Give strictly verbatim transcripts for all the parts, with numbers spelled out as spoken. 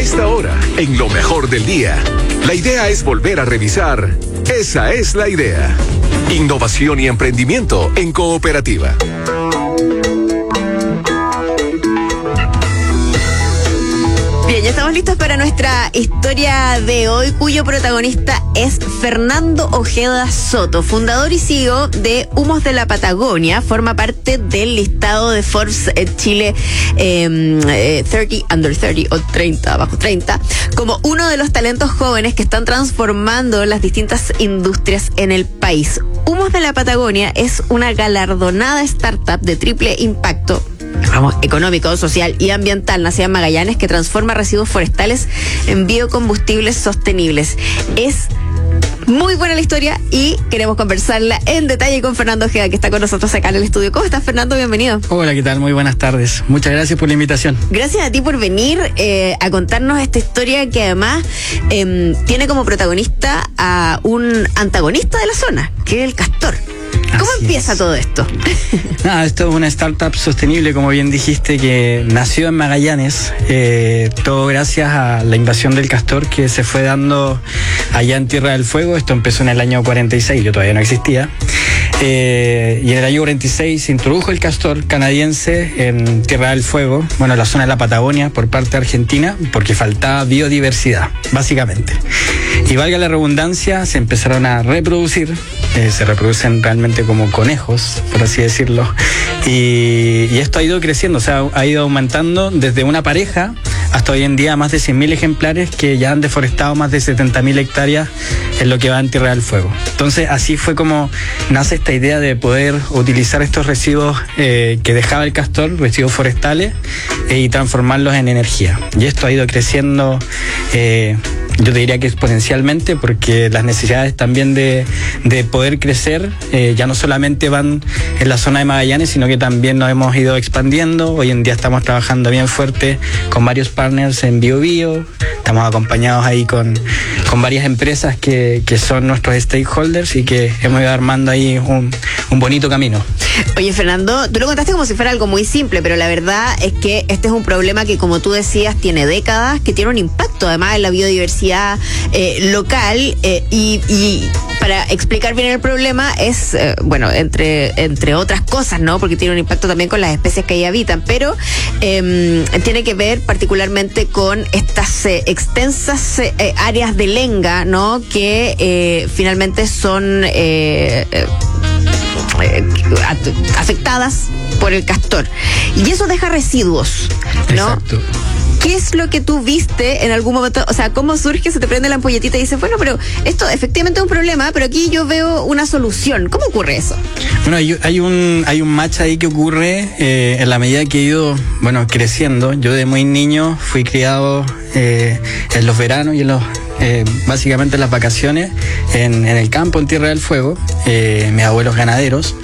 esta hora, en lo mejor del día. La idea es volver a revisar. Esa es la idea. Innovación y emprendimiento en cooperativa. Bien, ya estamos listos para nuestra historia de hoy, cuyo protagonista es Fernando Ojeda Soto, fundador y C E O de Humos de la Patagonia. Forma parte del listado de Forbes eh, Chile eh, eh, treinta, under treinta o treinta, bajo treinta, como uno de los talentos jóvenes que están transformando las distintas industrias en el país. Humos de la Patagonia es una galardonada startup de triple impacto, vamos, económico, social y ambiental, nacida en Magallanes, que transforma residuos forestales en biocombustibles sostenibles. Es muy buena la historia y queremos conversarla en detalle con Fernando Ojeda, que está con nosotros acá en el estudio. ¿Cómo estás, Fernando? Bienvenido. Hola, ¿qué tal? Muy buenas tardes. Muchas gracias por la invitación. Gracias a ti por venir eh, a contarnos esta historia que además eh, tiene como protagonista a un antagonista de la zona, que es el castor. ¿Cómo Así empieza es. todo esto? Nada, esto es una startup sostenible, como bien dijiste, que nació en Magallanes, eh, todo gracias a la invasión del castor que se fue dando allá en Tierra del Fuego. Esto empezó en el año cuarenta y seis, yo todavía no existía. Eh, y en el año cuarenta y seis se introdujo el castor canadiense en Tierra del Fuego, bueno, en la zona de la Patagonia, por parte de Argentina, porque faltaba biodiversidad, básicamente. Y valga la redundancia, se empezaron a reproducir, eh, se reproducen realmente como conejos, por así decirlo, y, y esto ha ido creciendo, o sea, ha ido aumentando desde una pareja hasta hoy en día más de cien mil ejemplares que ya han deforestado más de setenta mil hectáreas en lo que va en Tierra del Fuego. Entonces, así fue como nace esta idea de poder utilizar estos residuos eh, que dejaba el castor, residuos forestales, eh, y transformarlos en energía. Y esto ha ido creciendo, eh, yo te diría que exponencialmente, porque las necesidades también de, de poder crecer eh, ya no solamente van en la zona de Magallanes, sino que también nos hemos ido expandiendo. Hoy en día estamos trabajando bien fuerte con varios partners en BioBio, estamos acompañados ahí con, con varias empresas que, que son nuestros stakeholders y que hemos ido armando ahí un, un bonito camino. Oye, Fernando, tú lo contaste como si fuera algo muy simple, pero la verdad es que este es un problema que, como tú decías, tiene décadas, que tiene un impacto además en la biodiversidad eh, local, eh, y, y para explicar bien el problema es, eh, bueno, entre, entre otras cosas, ¿no? Porque tiene un impacto también con las especies que ahí habitan, pero eh, tiene que ver particularmente con estas eh, extensas eh, áreas de lenga, ¿no? Que eh, finalmente son Eh, eh, afectadas por el castor, y eso deja residuos, ¿no? Exacto. ¿Qué es lo que tú viste en algún momento? O sea, ¿cómo surge, se te prende la ampolletita y dices, bueno, pero esto efectivamente es un problema, pero aquí yo veo una solución? ¿Cómo ocurre eso? Bueno, hay, hay un hay un match ahí que ocurre eh, en la medida que he ido, bueno, creciendo. Yo de muy niño fui criado eh, en los veranos y en los Eh, básicamente en las vacaciones en, en el campo, en Tierra del Fuego, eh, mis abuelos ganaderos,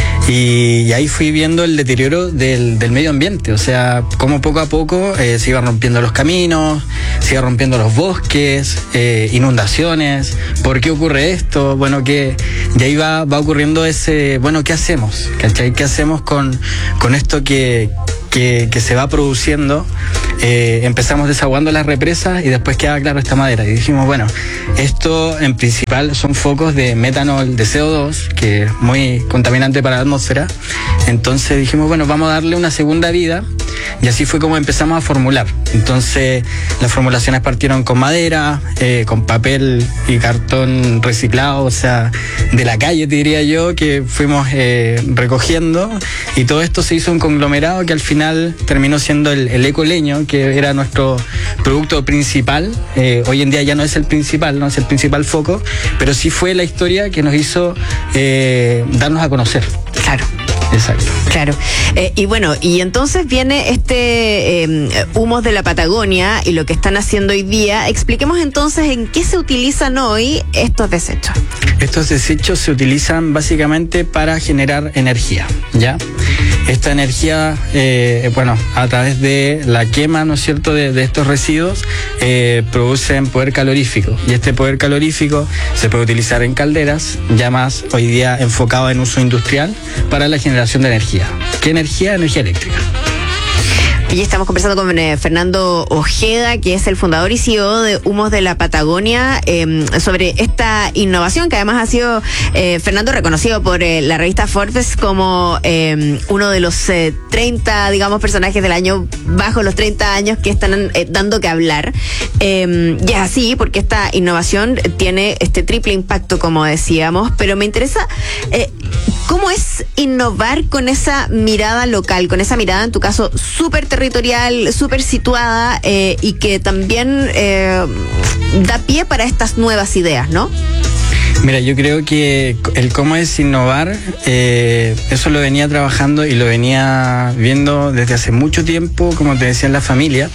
y, y ahí fui viendo el deterioro del, del medio ambiente, o sea, cómo poco a poco eh, se iban rompiendo los caminos, se iban rompiendo los bosques, eh, inundaciones. ¿Por qué ocurre esto? Bueno, que de ahí va, va ocurriendo ese, bueno, ¿qué hacemos? ¿Cachai? ¿Qué hacemos con, con esto que Que, que se va produciendo? Eh, empezamos desaguando las represas y después queda claro esta madera, y dijimos, bueno, esto en principal son focos de metanol, de C O dos, que es muy contaminante para la atmósfera. Entonces dijimos, bueno, vamos a darle una segunda vida, y así fue como empezamos a formular. Entonces las formulaciones partieron con madera, eh, con papel y cartón reciclado, o sea, de la calle, te diría yo, que fuimos eh, recogiendo, y todo esto se hizo un conglomerado que al final terminó siendo el, el ecoleño, que era nuestro producto principal. Eh, hoy en día ya no es el principal, no es el principal foco, pero sí fue la historia que nos hizo eh, darnos a conocer. Claro. Exacto. Claro. Eh, y bueno, y entonces viene este eh, Humos de la Patagonia y lo que están haciendo hoy día. Expliquemos entonces en qué se utilizan hoy estos desechos. Estos desechos se utilizan básicamente para generar energía, ¿ya? Esta energía, eh, bueno, a través de la quema, ¿no es cierto?, de, de estos residuos, eh, producen poder calorífico. Y este poder calorífico se puede utilizar en calderas, ya más hoy día enfocado en uso industrial, para la generación de energía. ¿Qué energía? Energía eléctrica. Y estamos conversando con eh, Fernando Ojeda, que es el fundador y C E O de Humos de la Patagonia, eh, sobre esta innovación que además ha sido, eh, Fernando, reconocido por eh, la revista Forbes como eh, uno de los eh, treinta, digamos, personajes del año bajo los treinta años que están eh, dando que hablar. Eh, y es así, porque esta innovación tiene este triple impacto, como decíamos, pero me interesa eh, cómo es innovar con esa mirada local, con esa mirada, en tu caso, súper territorial, súper situada, eh, y que también eh, da pie para estas nuevas ideas, ¿no? Mira, yo creo que el cómo es innovar, eh, eso lo venía trabajando y lo venía viendo desde hace mucho tiempo, como te decía, en la familia.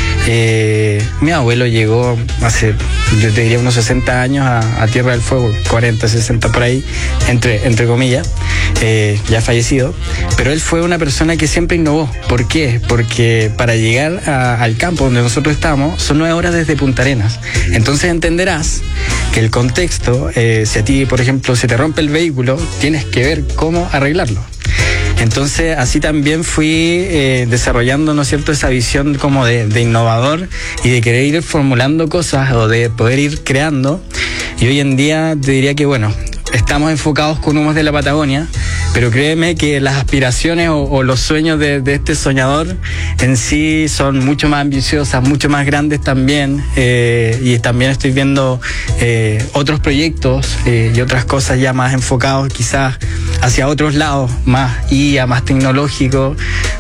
Eh, mi abuelo llegó hace, yo te diría, unos sesenta años a, a Tierra del Fuego, cuarenta, sesenta por ahí, entre, entre comillas, eh, ya fallecido, pero él fue una persona que siempre innovó. ¿Por qué? Porque para llegar a, al campo donde nosotros estamos son nueve horas desde Punta Arenas. Entonces entenderás que el contexto, eh, si a ti, por ejemplo, se te rompe el vehículo, tienes que ver cómo arreglarlo. Entonces, así también fui eh, desarrollando, ¿no es cierto?, esa visión como de, de innovador y de querer ir formulando cosas o de poder ir creando. Y hoy en día te diría que, bueno, estamos enfocados con Humos de la Patagonia, pero créeme que las aspiraciones o, o los sueños de, de este soñador en sí son mucho más ambiciosas, mucho más grandes también, eh, y también estoy viendo eh, otros proyectos eh, y otras cosas ya más enfocados quizás hacia otros lados, más I A, más tecnológico,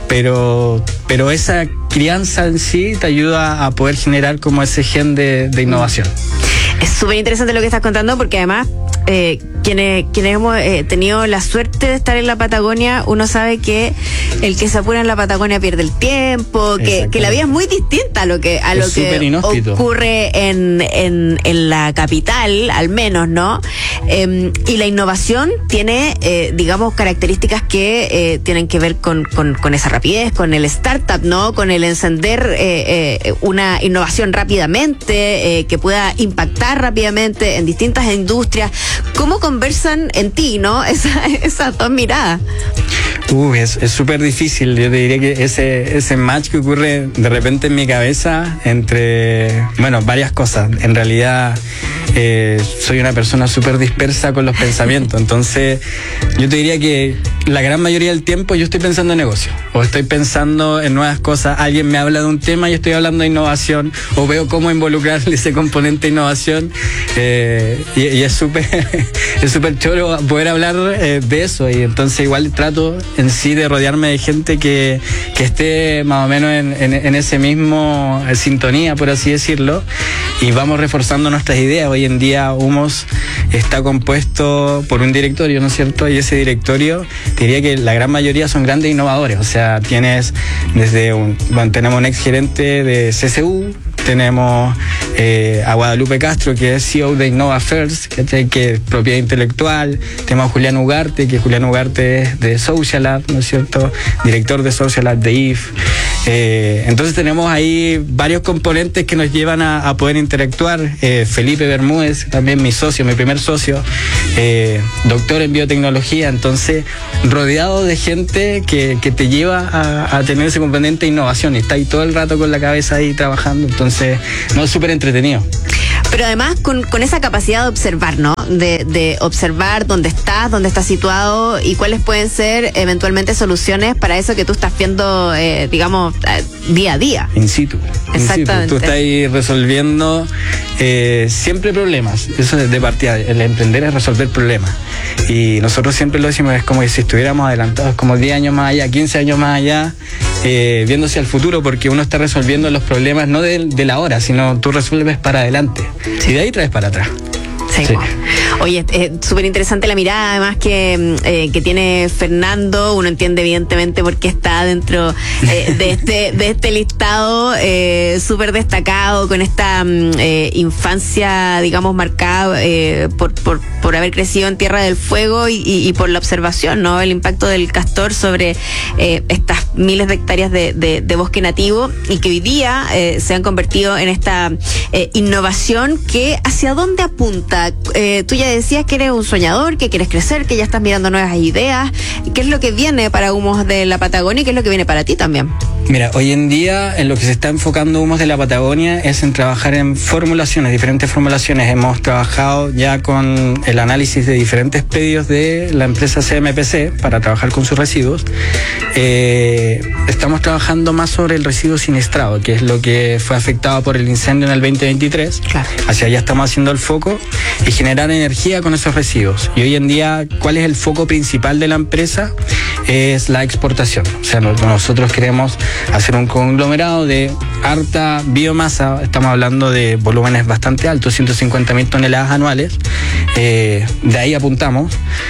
pero, pero esa crianza en sí te ayuda a poder generar como ese gen de, de innovación. Es súper interesante lo que estás contando, porque además eh, quienes, quienes hemos eh, tenido la suerte de estar en la Patagonia, uno sabe que el que se apura en la Patagonia pierde el tiempo, que, que la vida es muy distinta a lo que a lo que ocurre en, en, en la capital, al menos, ¿no? Eh, y la innovación tiene, eh, digamos, características que eh, tienen que ver con, con, con esa rapidez, con el startup, ¿no? Con el encender eh, eh, una innovación rápidamente, eh, que pueda impactar rápidamente en distintas industrias. ¿Cómo conversan en ti, no? Esa, esas dos miradas. Uh, es súper difícil. Yo te diría que ese, ese match que ocurre de repente en mi cabeza entre, bueno, varias cosas. En realidad eh, soy una persona súper dispersa con los pensamientos. Entonces yo te diría que la gran mayoría del tiempo yo estoy pensando en negocio, o estoy pensando en nuevas cosas. Alguien me habla de un tema y estoy hablando de innovación, o veo cómo involucrar ese componente de innovación, eh, y, y es súper es súper choro poder hablar eh, de eso. Y entonces igual trato en sí de rodearme de gente que, que esté más o menos en, en, en ese mismo en sintonía, por así decirlo, y vamos reforzando nuestras ideas. Hoy en día Humos está compuesto por un directorio, ¿no es cierto? Y ese directorio, te diría que la gran mayoría son grandes innovadores. O sea, tienes desde un, bueno, tenemos un ex gerente de C S U, tenemos eh, a Guadalupe Castro, que es C E O de Innova First, que, que es propiedad intelectual. Tenemos a Julián Ugarte, que Julián Ugarte es de Social Lab, ¿no es cierto? Director de Social Lab de I F. Eh, entonces tenemos ahí varios componentes que nos llevan a, a poder interactuar. Eh, Felipe Bermúdez, también mi socio, mi primer socio, eh, doctor en biotecnología. Entonces, rodeado de gente que, que te lleva a, a tener ese componente de innovación, y está ahí todo el rato con la cabeza ahí trabajando. Entonces, no, es súper entretenido. Pero además con, con esa capacidad de observar, ¿no? De, de observar dónde estás, dónde estás situado y cuáles pueden ser eventualmente soluciones para eso que tú estás viendo, eh, digamos, eh, día a día. In situ. Exactamente. In situ. Tú estás ahí resolviendo eh, siempre problemas. Eso es de partida. El emprender es resolver problemas. Y nosotros siempre lo decimos, es como si estuviéramos adelantados como diez años más allá, quince años más allá, eh, viéndose al futuro, porque uno está resolviendo los problemas no de, de la hora, sino tú resuelves para adelante. Y de ahí traes para atrás. Sí. Sí. Oye, es súper interesante la mirada además que, eh, que tiene Fernando. Uno entiende evidentemente por qué está dentro eh, de este de este listado eh, súper destacado, con esta eh, infancia, digamos, marcada eh, por, por, por haber crecido en Tierra del Fuego y, y, y por la observación, ¿no? El impacto del castor sobre eh, estas miles de hectáreas de, de, de bosque nativo, y que hoy día eh, se han convertido en esta eh, innovación que ¿hacia dónde apunta? Eh, tú ya decías que eres un soñador, que quieres crecer, que ya estás mirando nuevas ideas. ¿Qué es lo que viene para Humos de la Patagonia y qué es lo que viene para ti también? Mira, hoy en día en lo que se está enfocando Humos de la Patagonia es en trabajar en formulaciones, diferentes formulaciones. Hemos trabajado ya con el análisis de diferentes pedidos de la empresa C M P C para trabajar con sus residuos. Eh, estamos trabajando más sobre el residuo siniestrado, que es lo que fue afectado por el incendio en el veinte veintitrés. Claro. Hacia allá estamos haciendo el foco y generar energía con esos residuos. Y hoy en día, ¿cuál es el foco principal de la empresa? Es la exportación. O sea, nosotros queremos hacer un conglomerado de harta biomasa. Estamos hablando de volúmenes bastante altos, ciento cincuenta mil toneladas anuales. Eh, de ahí apuntamos.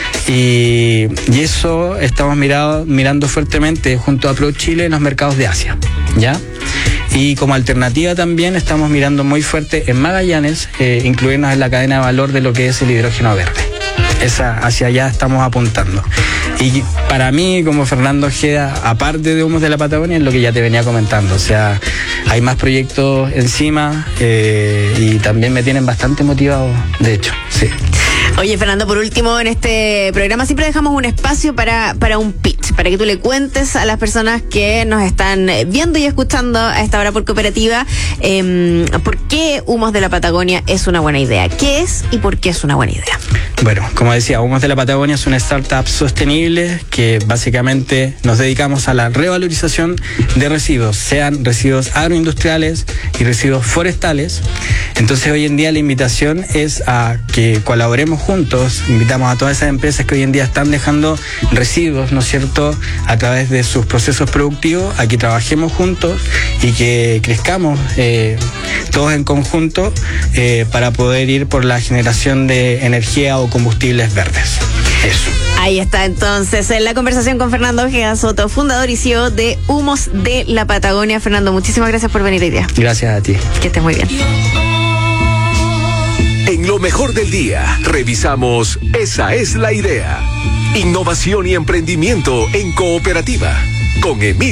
Y, y eso estamos mirado, mirando fuertemente junto a ProChile en los mercados de Asia, ¿ya? Y como alternativa también estamos mirando muy fuerte en Magallanes, eh, incluirnos en la cadena de valor de lo que es el hidrógeno verde. Esa, hacia allá estamos apuntando. Y para mí, como Fernando Ojeda, aparte de Humos de la Patagonia, es lo que ya te venía comentando. O sea, hay más proyectos encima eh, y también me tienen bastante motivado, de hecho, sí. Oye, Fernando, por último, en este programa siempre dejamos un espacio para, para un pitch, para que tú le cuentes a las personas que nos están viendo y escuchando a esta hora por Cooperativa eh, por qué Humos de la Patagonia es una buena idea. ¿Qué es y por qué es una buena idea? Bueno, como decía, Humos de la Patagonia es una startup sostenible que básicamente nos dedicamos a la revalorización de residuos, sean residuos agroindustriales y residuos forestales. Entonces, hoy en día la invitación es a que colaboremos juntos. Invitamos a todas esas empresas que hoy en día están dejando residuos, ¿no es cierto?, a través de sus procesos productivos, a que trabajemos juntos y que crezcamos eh, todos en conjunto eh, para poder ir por la generación de energía o combustibles verdes. Eso. Ahí está entonces en la conversación con Fernando Ojeda Soto, fundador y C E O de Humos de la Patagonia. Fernando, muchísimas gracias por venir hoy día. Gracias a ti. Que estés muy bien. En lo mejor del día, revisamos Esa es la idea. Innovación y emprendimiento en cooperativa. Con Emilio